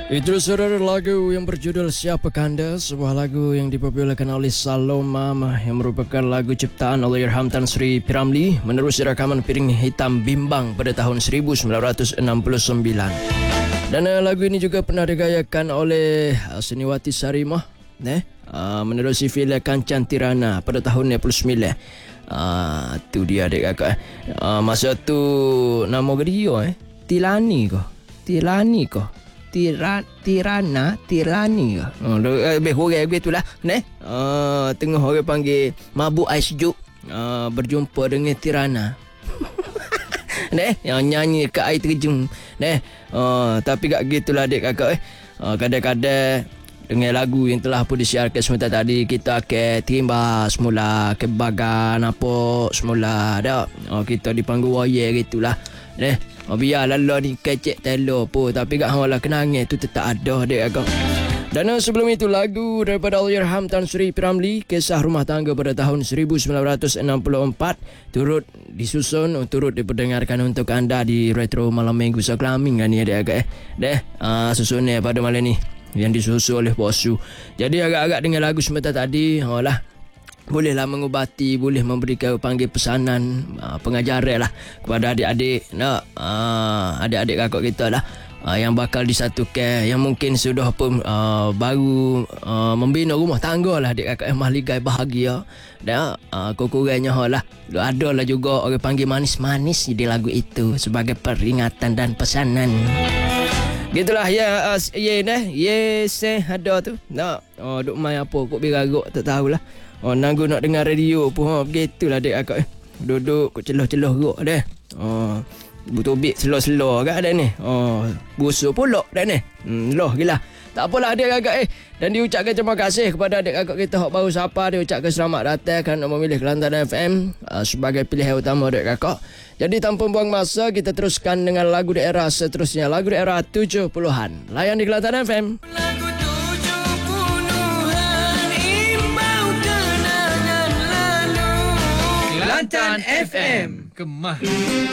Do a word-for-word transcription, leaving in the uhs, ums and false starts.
Itu saudara lagu yang berjudul Siapa Kanda, sebuah lagu yang dipopulerkan oleh Salomam yang merupakan lagu ciptaan Allahyarham Tan Sri P. Ramlee menerusi rakaman Piring Hitam Bimbang pada tahun seribu sembilan ratus enam puluh sembilan. Dan uh, lagu ini juga pernah digayakan oleh uh, Seniwati Sarimah eh? uh, menerusi filem Kancan Tirana pada tahun enam puluh sembilan. Uh, tu dia adik kakak eh. uh, Masa tu nama dia eh Tilani ko Tilani ko Tira, Tirana, Tirani ke? Oh, lebih kurang begitulah. Neh. Uh, tengah orang panggil mabuk ais sejuk. Uh, berjumpa dengan Tirana. Neh, yang nyanyi ke air terjun. Neh. Uh, tapi tak gitulah adik kakak eh. Uh, kadang-kadang dengan lagu yang telah pun disiarkan sebentar tadi, kita akan timba semula ke bagan apa semula dak. Oh, kita dipanggil wayar gitulah. Neh. Oh, biarlah lah ni kecek telo pun, tapi kat hang lah kenangan tu tetap ada dek agak. Dan sebelum itu lagu daripada Allahyarham Tan Sri P. Ramlee, Kisah Rumah Tangga pada tahun seribu sembilan ratus enam puluh empat, turut disusun, turut diperdengarkan untuk anda di Retro Malam Minggu Saklaming kan ya dek agak eh. Deh, uh, susunnya pada malam ni yang disusun oleh Bosu. Jadi agak-agak dengan lagu sebentar tadi, oh lah, bolehlah mengubati, boleh memberikan panggil pesanan uh, pengajaran lah kepada adik-adik nak uh, adik-adik kakak kita lah uh, yang bakal disatukan, yang mungkin sudah pun uh, baru uh, membina rumah tangga lah adik kakak yang mahligai bahagia dan uh, kurang-kurangnya lah ada lah juga orang panggil manis-manis di lagu itu sebagai peringatan dan pesanan. Gitulah ya, uh, ye dah ye se ada tu nak oh, duk main apa kok beragak tak tahulah. Oh, nanggu nak dengar radio pun ha, begitulah dek akak eh. Duduk kok celah-celah rok dah. Oh, butubik selo-selo agak ada ni. Oh, busuk pula dah ni. Hmm, loh gila. Tak apalah adik kakak eh. Dan diucapkan terima kasih kepada adik kakak kita hok baru sapa, diucapkan selamat datang kerana memilih Kelantan F M uh, sebagai pilihan utama adik kakak. Jadi tanpa buang masa, kita teruskan dengan lagu daerah seterusnya, lagu daerah tujuh puluhan. Layan di Kelantan F M. Kelantan F M, Kemah.